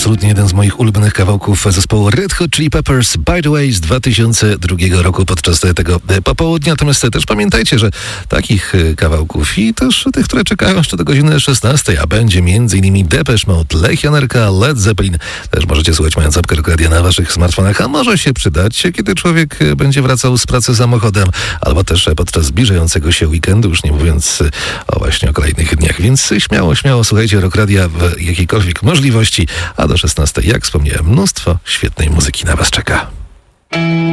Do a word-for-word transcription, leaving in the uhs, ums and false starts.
absolutnie jeden z moich ulubionych kawałków zespołu Red Hot Chili Peppers, By the Way, z dwa tysiące drugiego roku podczas tego popołudnia. Natomiast też pamiętajcie, że takich kawałków i też tych, które czekają jeszcze do godziny szesnastej, a będzie między innymi Depeche Mode, Lech Janerka, Led Zeppelin, też możecie słuchać mając apkę radia na waszych smartfonach, a może się przydać, kiedy człowiek będzie wracał z pracy samochodem, albo też podczas zbliżającego się weekendu, już nie mówiąc o właśnie o kolejnych dniach. Więc śmiało, śmiało słuchajcie Rock Radia w jakiejkolwiek możliwości, a do szesnastej, jak wspomniałem, mnóstwo świetnej muzyki na was czeka.